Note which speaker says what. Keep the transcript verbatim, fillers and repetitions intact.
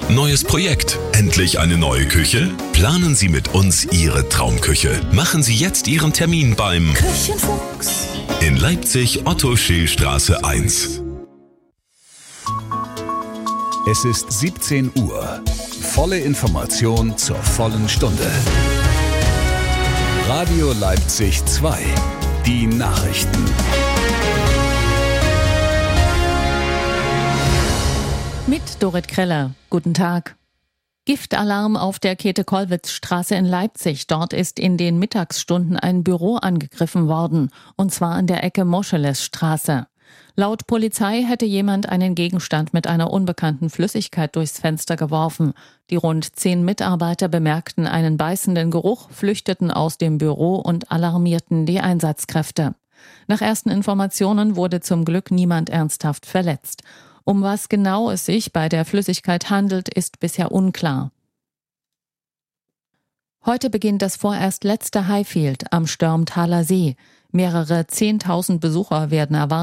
Speaker 1: Neues Projekt? Endlich eine neue Küche? Planen Sie mit uns Ihre Traumküche. Machen Sie jetzt Ihren Termin beim
Speaker 2: Küchenfuchs
Speaker 1: in Leipzig, Otto-Scheel-Straße eins.
Speaker 3: Es ist siebzehn Uhr. Volle Information zur vollen Stunde. Radio Leipzig zwei. Die Nachrichten.
Speaker 4: Mit Dorit Kreller. Guten Tag. Giftalarm auf der Käthe-Kollwitz-Straße in Leipzig. Dort ist in den Mittagsstunden ein Büro angegriffen worden, und zwar an der Ecke Moscheles-Straße. Laut Polizei hätte jemand einen Gegenstand mit einer unbekannten Flüssigkeit durchs Fenster geworfen. Die rund zehn Mitarbeiter bemerkten einen beißenden Geruch, flüchteten aus dem Büro und alarmierten die Einsatzkräfte. Nach ersten Informationen wurde zum Glück niemand ernsthaft verletzt. Um was genau es sich bei der Flüssigkeit handelt, ist bisher unklar. Heute beginnt das vorerst letzte Highfield am Störmtaler See. Mehrere zehntausend Besucher werden erwartet.